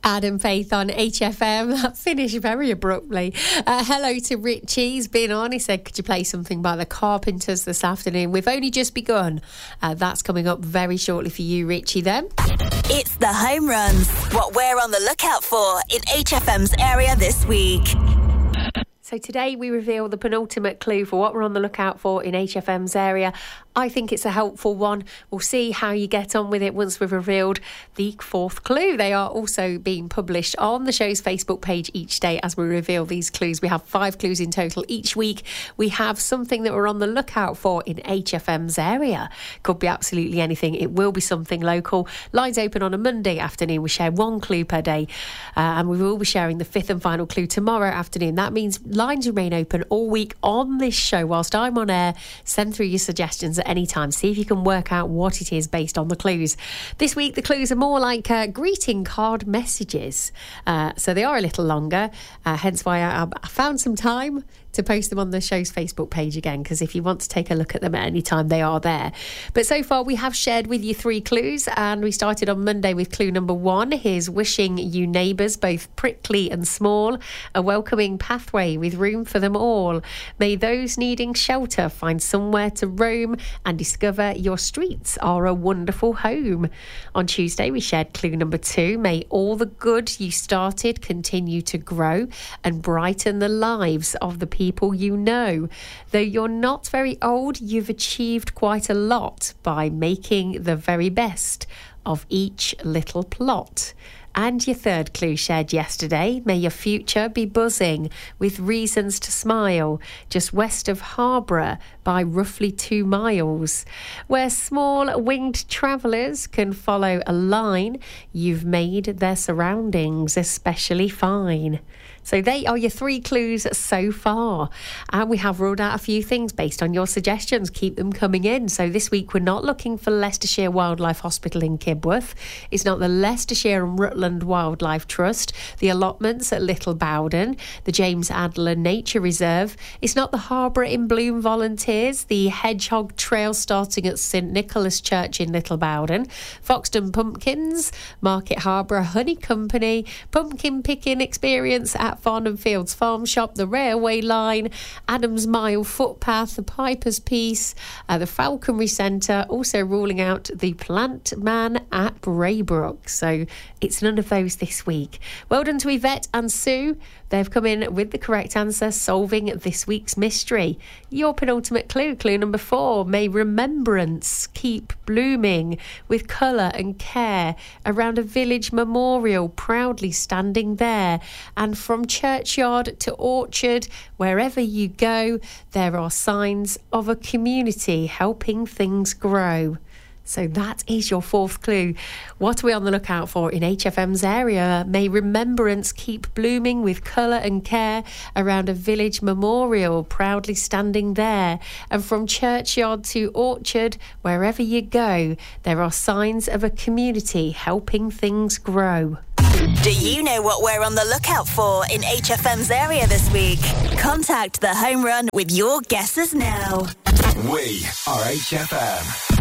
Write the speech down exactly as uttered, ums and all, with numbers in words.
Adam Faith on H F M. That finished very abruptly. Uh, hello to Richie. He's been on. He said, could you play something by the Carpenters this afternoon? We've only just begun. Uh, that's coming up very shortly for you, Richie, then. It's the home runs. What we're on the lookout for in H F M's area this week. So today we reveal the penultimate clue for what we're on the lookout for in H F M's area. I think it's a helpful one. We'll see how you get on with it once we've revealed the fourth clue. They are also being published on the show's Facebook page each day as we reveal these clues. We have five clues in total each week. We have something that we're on the lookout for in H F M's area. Could be absolutely anything. It will be something local. Lines open on a Monday afternoon. We share one clue per day. Uh, and we will be sharing the fifth and final clue tomorrow afternoon. That means lines remain open all week on this show whilst I'm on air. Send through your suggestions at any time. See if you can work out what it is based on the clues. This week the clues are more like uh, greeting card messages. Uh, so they are a little longer, uh, hence why I, I found some time to post them on the show's Facebook page again, because if you want to take a look at them at any time, they are there. But so far we have shared with you three clues, and we started on Monday with clue number one. Here's wishing you neighbours, both prickly and small, a welcoming pathway with room for them all. May those needing shelter find somewhere to roam and discover your streets are a wonderful home. On Tuesday we shared clue number two. May all the good you started continue to grow and brighten the lives of the people people you know. Though you're not very old, you've achieved quite a lot by making the very best of each little plot. And your third clue shared yesterday, may your future be buzzing with reasons to smile, just west of Harborough by roughly two miles. Where small winged travellers can follow a line, you've made their surroundings especially fine. So they are your three clues so far. And we have ruled out a few things based on your suggestions. Keep them coming in. So this week we're not looking for Leicestershire Wildlife Hospital in Kibworth. It's not the Leicestershire and Rutland Wildlife Trust, the allotments at Little Bowden, the James Adler Nature Reserve. It's not the Harborough in Bloom Volunteers, the Hedgehog Trail starting at St Nicholas Church in Little Bowden, Foxton Pumpkins, Market Harborough Honey Company, Pumpkin Picking Experience at Farnham Fields Farm Shop, the Railway Line, Adams Mile Footpath, the Piper's Piece, uh, the Falconry Centre, also ruling out the Plant Man at Braybrook. So it's none of those this week. Well done to Yvette and Sue. They've come in with the correct answer, solving this week's mystery. Your penultimate clue, clue number four. May remembrance keep blooming with colour and care around a village memorial proudly standing there. And from churchyard to orchard, wherever you go, there are signs of a community helping things grow. So that is your fourth clue. What are we on the lookout for in H F M's area? May remembrance keep blooming with colour and care around a village memorial proudly standing there. And from churchyard to orchard, wherever you go, there are signs of a community helping things grow. Do you know what we're on the lookout for in H F M's area this week? Contact the Home Run with your guesses now. We are H F M.